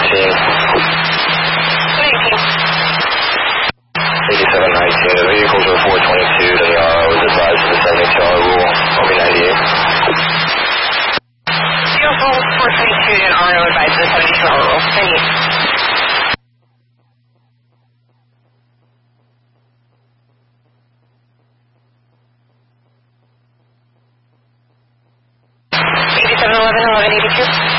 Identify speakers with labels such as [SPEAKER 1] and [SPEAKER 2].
[SPEAKER 1] 8719. The vehicles are 422 to the RO was advised of the 72-hour rule. I'll be 98.
[SPEAKER 2] Vehicle 422 and RO advised of the 72-hour rule. 98. $8711, 1182.